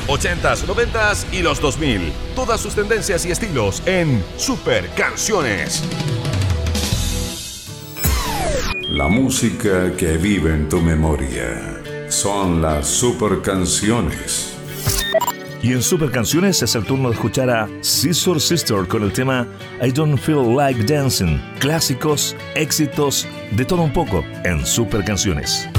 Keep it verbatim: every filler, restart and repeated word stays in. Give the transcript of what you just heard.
ochentas, noventas y los dos mil. Todas sus tendencias y estilos en Super Canciones. La música que vive en tu memoria son las Super Canciones. Y en Super Canciones es el turno de escuchar a Scissor Sister con el tema I Don't Feel Like Dancing. Clásicos, éxitos, de todo un poco en Super Canciones.